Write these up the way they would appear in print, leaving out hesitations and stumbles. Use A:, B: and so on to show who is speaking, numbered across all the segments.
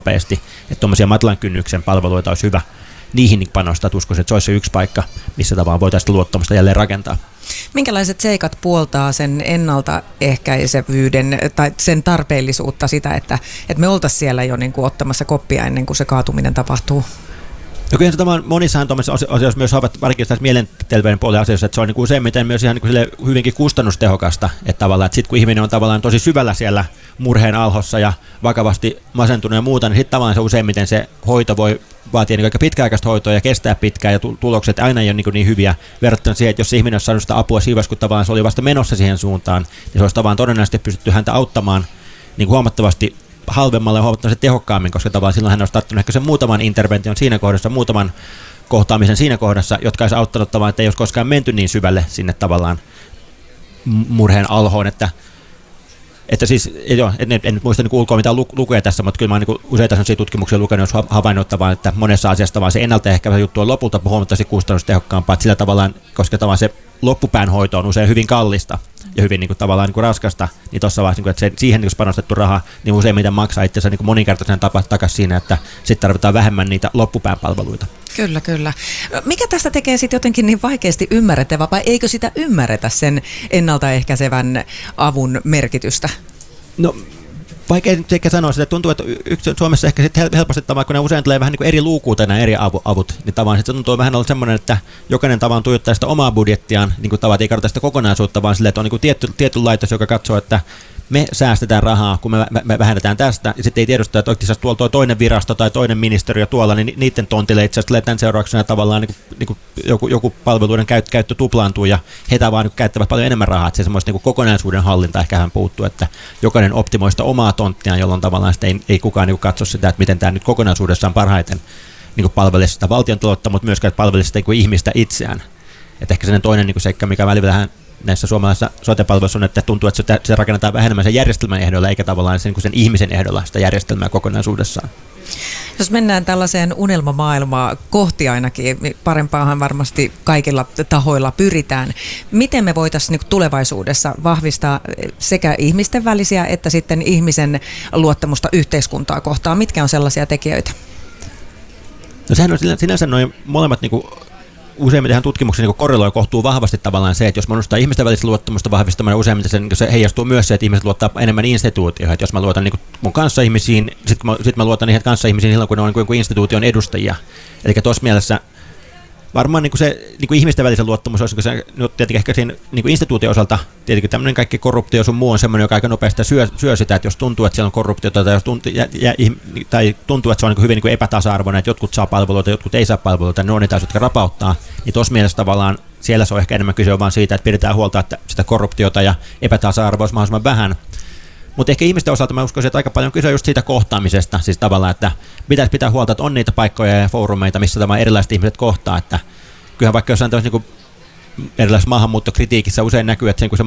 A: nopeasti, että tuommoisia matalan kynnyksen palveluita olisi hyvä niihin panostaa, että uskoisin, että se olisi se yksi paikka, missä tavallaan voitaisiin luottamusta jälleen rakentaa.
B: Minkälaiset seikat puoltaa sen ennaltaehkäisevyyden tai sen tarpeellisuutta sitä, että me oltaisiin siellä jo niin kuin ottamassa koppia ennen kuin se kaatuminen tapahtuu?
C: No kyllä tämä monissahan tuollaisissa asioissa myös havaittu, varsinkin tässä mielenterveyden puolen asioissa, että se on niin kuin useimmiten myös ihan niin kuin hyvinkin kustannustehokasta, että tavallaan, että sitten kun ihminen on tavallaan tosi syvällä siellä murheen alhossa ja vakavasti masentunut ja muuta, niin sitten tavallaan se useimmiten se hoito voi vaatia niin aika pitkäaikaista hoitoa ja kestää pitkään ja tulokset aina ei ole niin hyviä verrattuna siihen, että jos ihminen olisi saanut sitä apua siinä kun tavallaan se oli vasta menossa siihen suuntaan, niin se olisi tavallaan todennäköisesti pystytty häntä auttamaan niin kuin huomattavasti halvemmalla ja huomattavasti tehokkaammin, koska tavallaan silloin hän olisi tarttunut ehkä sen muutaman intervention siinä kohdassa, muutaman kohtaamisen siinä kohdassa, jotka olisi auttanut tavallaan, että ei olisi koskaan menty niin syvälle sinne tavallaan murheen alhoon, että siis, joo, en nyt muista niin ulkoa mitään lukuja tässä, mutta kyllä mä olen niin useita sellaisia tutkimuksia lukenut, jos havainnut, että monessa asiassa vaan se ennaltaehkäisevä juttu on lopulta huomattavasti kustannustehokkaampaa, että sillä tavallaan, koska tavallaan se loppupään hoito on usein hyvin kallista ja hyvin niin kuin, tavallaan niin kuin raskasta, niin tuossa vaiheessa, että se, siihen niin panostettu raha, niin useimmiten maksaa itse asiassa niin moninkertaisen tapa takaisin siinä, että sitten tarvitaan vähemmän niitä loppupään palveluita.
B: Kyllä, kyllä. Mikä tästä tekee sitten jotenkin niin vaikeasti ymmärrettävä, vai eikö sitä ymmärretä sen ennaltaehkäisevän avun merkitystä?
C: No, vaikea nyt ehkä sanoa sitä. Tuntuu, että Suomessa ehkä helposti tavallaan, kun ne usein tulee vähän niin kuin eri luukuuta nämä eri avut, niin tavallaan se tuntuu vähän olla semmoinen, että jokainen tavallaan tuijottaa sitä omaa budjettiaan, niin kuin tavallaan ei katsota sitä kokonaisuutta, vaan silleen, että on niin kuin tietty laitos, joka katsoo, että me säästetään rahaa, kun me vähennetään tästä, ja sitten ei tiedosta, että oikeasti tuolla toinen virasto tai toinen ministeriö tuolla, niin niiden tontille itse asiassa tämän seurauksena tavallaan niin kuin joku palveluiden käyttö tuplaantuu, ja heitä vaan niin käyttävät paljon enemmän rahaa, että se semmoista niin kokonaisuuden hallinta ehkä hän puuttuu, että jokainen optimoi sitä omaa tonttiaan, jolloin tavallaan sitä ei kukaan niin katso sitä, että miten tämä nyt kokonaisuudessaan parhaiten niin palvelisi sitä valtion taloutta, mutta myöskään palvelisi sitä niin ihmistä itseään. Että ehkä sellainen toinen niin seikka, mikä välillä vähän näissä suomalaisissa sote-palveluissa on, että tuntuu, että se rakennetaan vähemmän sen järjestelmän ehdolla, eikä tavallaan sen ihmisen ehdolla sitä järjestelmää kokonaisuudessaan.
B: Jos mennään tällaiseen unelmamaailmaa kohti ainakin, parempaahan varmasti kaikilla tahoilla pyritään. Miten me voitaisiin tulevaisuudessa vahvistaa sekä ihmisten välisiä että sitten ihmisen luottamusta yhteiskuntaa kohtaan? Mitkä on sellaisia tekijöitä?
C: No sehän on sinänsä noin molemmat useimmiten tähän tutkimukseen niin korreloi kohtuu vahvasti tavallaan se, että jos mä nostaa ihmisten välistä luottamusta vahvistamaan, useimmiten se heijastuu myös se, että ihmiset luottaa enemmän instituutioihin. Että jos mä luotan niin mun kanssaihmisiin, sit mä luotan niihin kanssaihmisiin silloin, kun ne on niin instituution edustajia. Eli tuossa mielessä varmaan niin se niin ihmisten välisen luottamus olisi se, no, tietenkin ehkä siinä niin instituution osalta, tietenkin tämmöinen kaikki korruptio sun muu on semmoinen, joka aika nopeasti syö sitä, että jos tuntuu, että siellä on korruptiota tai tuntuu, että se on niin hyvin niin epätasa-arvoinen, että jotkut saa palveluita, jotkut ei saa palveluita, ne on niitä, jotka rapauttaa, niin tuossa mielessä tavallaan siellä se on ehkä enemmän kyse vaan siitä, että pidetään huolta, että sitä korruptiota ja epätasa-arvoa olisi mahdollisimman vähän. Mutta ehkä ihmisten osalta mä uskoisin, että aika paljon kyse just siitä kohtaamisesta, siis tavallaan, että pitäisi pitää huolta, että on niitä paikkoja ja foorumeita, missä tavallaan erilaiset ihmiset kohtaa, että kyllähän vaikka jossain niin erilaisessa maahanmuuttokritiikissä usein näkyy, että se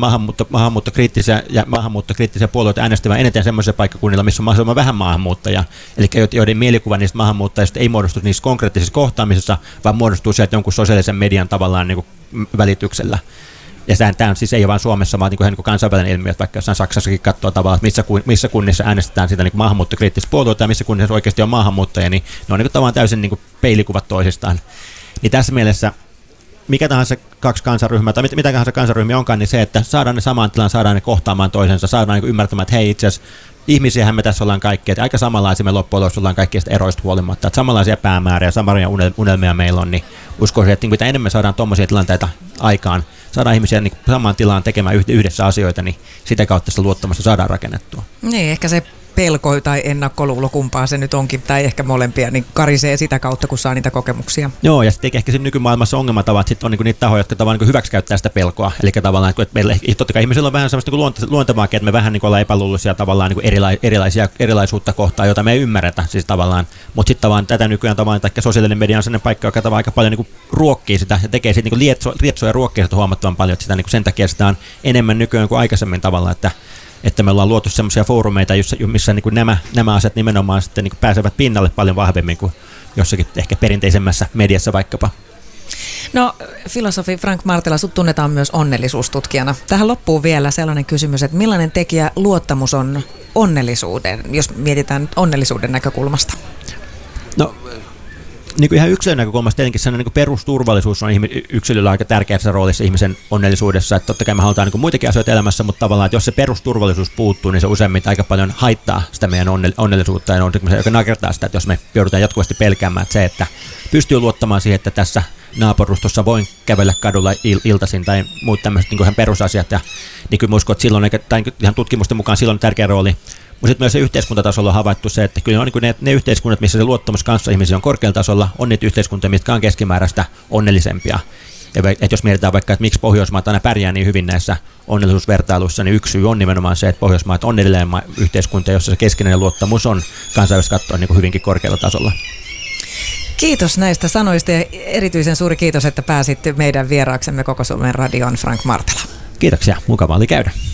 C: maahanmuuttokriittisiä puolueita äänestävät eniten semmoisilla paikkakunnilla, missä on mahdollisimman vähän maahanmuuttajia, eli joiden mielikuva niistä maahanmuuttajista ei muodostu niissä konkreettisissa kohtaamisissa, vaan muodostuu sieltä jonkun sosiaalisen median tavallaan niin kuin välityksellä. Ja tämä siis ei ole vain Suomessa, vaan niin kuin kansainvälinen ilmiö, että vaikka jossain Saksassakin katsoo tavallaan, että missä kunnissa äänestetään sitä niin maahanmuuttokriittistä puolueita ja missä kunnissa oikeasti on maahanmuuttajia, niin ne on niin tavallaan täysin niin peilikuvat toisistaan. Niin tässä mielessä mikä tahansa kaksi kansanryhmää tai mitä tahansa kansanryhmiä onkaan, niin se, että saadaan ne samaan tilaan, saadaan ne kohtaamaan toisensa, saadaan niin ymmärtämään, että hei itse asiassa ihmisiähän me tässä ollaan kaikki, että aika samanlaisia me loppujen lopuksi ollaan kaikista eroista huolimatta, että samanlaisia päämääriä, samanlaisia unelmia meillä on, niin uskoisin, että mitä enemmän saadaan tuommoisia tilanteita aikaan, saadaan ihmisiä niin samaan tilaan tekemään yhdessä asioita, niin sitä kautta sitä luottamusta saadaan rakennettua.
B: Niin, ehkä se pelko tai ennakkoluulo, kumpaa se nyt onkin, tai ehkä molempia, niin karisee sitä kautta, kun saa niitä kokemuksia.
C: Joo, ja sitten ehkä siinä nykymaailmassa ongelmatavat sitten on niin niitä tahoja, jotka tavallaan niin hyväksikäyttää sitä pelkoa. Eli tavallaan, että meillä totta kai ihmisillä on vähän sellaista niin luontevaakin, että me vähän niin ollaan epäluuloisia tavallaan niin erilaisuutta kohtaan, jota me ei ymmärretä siis tavallaan. Mutta sitten tavallaan tätä nykyään tavallaan, että sosiaalinen media on sellainen paikka, joka tavallaan aika paljon niin ruokkii sitä ja tekee siitä niin lietsoa ja ruokkii sitä huomattavan paljon, että sitä niin sen takia sitä on enemmän nykyään kuin aikaisemmin tavallaan, että me ollaan luotu semmoisia foorumeita, missä niin kuin nämä asiat nimenomaan sitten niin kuin pääsevät pinnalle paljon vahvemmin kuin jossakin ehkä perinteisemmässä mediassa vaikkapa.
B: No, filosofi Frank Martela, sut tunnetaan myös onnellisuustutkijana. Tähän loppuu vielä sellainen kysymys, että millainen tekijä luottamus on onnellisuuden, jos mietitään onnellisuuden näkökulmasta?
C: No, niin kuin ihan yksilön näkökulmasta tietenkin sellainen niin perusturvallisuus on yksilöllä aika tärkeässä roolissa ihmisen onnellisuudessa. Että totta kai me halutaan niin muitakin asioita elämässä, mutta tavallaan, että jos se perusturvallisuus puuttuu, niin se useimmiten aika paljon haittaa sitä meidän onnellisuutta ja joka nakertaa sitä, että jos me joudutaan jatkuvasti pelkäämään, että se, että pystyy luottamaan siihen, että tässä naapurustossa voin kävellä kadulla iltaisin tai muut tämmöiset niin ihan perusasiat. Ja niin kuin uskon, että silloin, tai ihan tutkimusten mukaan silloin on tärkeä rooli. Mutta sitten myös se yhteiskuntatasolla on havaittu se, että kyllä on niin ne yhteiskunnat, missä se luottamus kanssa ihmisiä on korkealla tasolla, on niitä yhteiskuntia, mitkä on keskimääräistä onnellisempia. Et jos mietitään vaikka, että miksi Pohjoismaat aina pärjää niin hyvin näissä onnellisuusvertailuissa, niin yksi syy on nimenomaan se, että Pohjoismaat on onnellinen yhteiskunta, jossa se keskinäinen luottamus on kansainvälisesti katsoen niin hyvinkin korkealla tasolla.
B: Kiitos näistä sanoista ja erityisen suuri kiitos, että pääsitte meidän vieraaksemme Koko Suomen Radioon, Frank Martela.
C: Kiitoksia, mukava oli käydä.